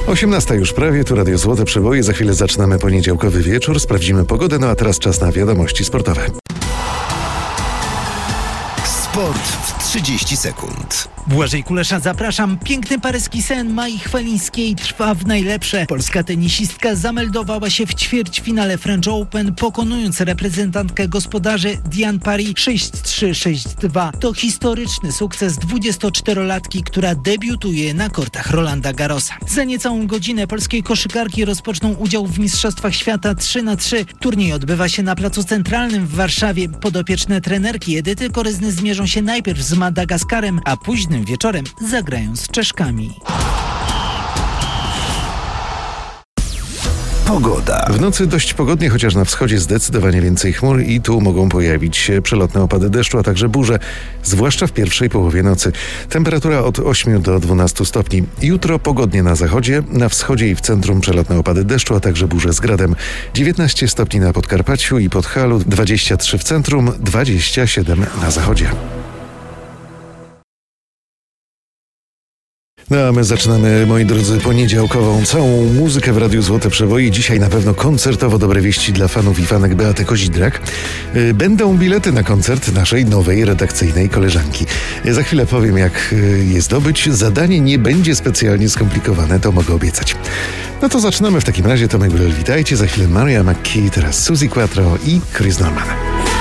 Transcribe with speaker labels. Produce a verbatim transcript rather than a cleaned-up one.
Speaker 1: osiemnasta już prawie, tu Radio Złote Przeboje. Za chwilę zaczynamy poniedziałkowy wieczór, sprawdzimy pogodę, no a teraz czas na wiadomości sportowe.
Speaker 2: Sport w trzydzieści sekund.
Speaker 3: Błażej Kulesza, zapraszam. Piękny paryski sen Mai Chwalińskiej trwa w najlepsze. Polska tenisistka zameldowała się w ćwierćfinale French Open, pokonując reprezentantkę gospodarzy Diane Paris sześć trzy sześć dwa. To historyczny sukces dwudziestoczterolatki, która debiutuje na kortach Rolanda Garrosa. Za niecałą godzinę polskie koszykarki rozpoczną udział w Mistrzostwach Świata trzy na trzy. Turniej odbywa się na Placu Centralnym w Warszawie. Podopieczne trenerki Edyty Koryzny zmierzą się najpierw z Madagaskarem, a późnym wieczorem zagrają z Czeszkami.
Speaker 2: Pogoda.
Speaker 1: W nocy dość pogodnie, chociaż na wschodzie zdecydowanie więcej chmur i tu mogą pojawić się przelotne opady deszczu, a także burze, zwłaszcza w pierwszej połowie nocy. Temperatura od ośmiu do dwunastu stopni. Jutro pogodnie na zachodzie, na wschodzie i w centrum przelotne opady deszczu, a także burze z gradem. dziewiętnaście stopni na Podkarpaciu i Podhalu, dwadzieścia trzy w centrum, dwadzieścia siedem na zachodzie. No a my zaczynamy, moi drodzy, poniedziałkową całą muzykę w Radiu Złote Przeboje. Dzisiaj na pewno koncertowo dobre wieści dla fanów i fanek Beaty Kozidrak. Będą bilety na koncert naszej nowej redakcyjnej koleżanki. Za chwilę powiem, jak je zdobyć. Zadanie nie będzie specjalnie skomplikowane, to mogę obiecać. No to zaczynamy w takim razie. Tomek Gurel, witajcie. Za chwilę Maria McKee, teraz Suzy Quattro i Chris Norman.